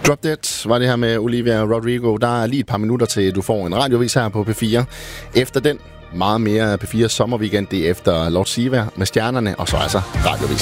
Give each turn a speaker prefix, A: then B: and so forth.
A: Drop Dead var det her med Olivia Rodrigo. Der er lige et par minutter til, du får en radiovis her på P4. Efter den, meget mere P4 sommerweekend, det er efter Lord Siva med stjernerne, og så altså radiovis.